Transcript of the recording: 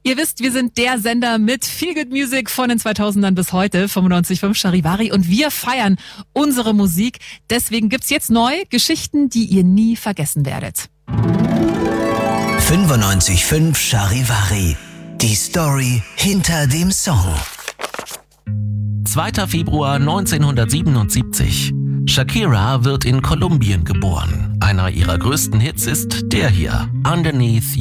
Ihr wisst, wir sind der Sender mit Feel Good Music von den 2000ern bis heute, 95.5 Charivari, und wir feiern unsere Musik. Deswegen gibt's jetzt neu Geschichten, die ihr nie vergessen werdet. 95.5 Charivari. Die Story hinter dem Song. 2. Februar 1977. Shakira wird in Kolumbien geboren. Einer ihrer größten Hits ist der hier, Underneath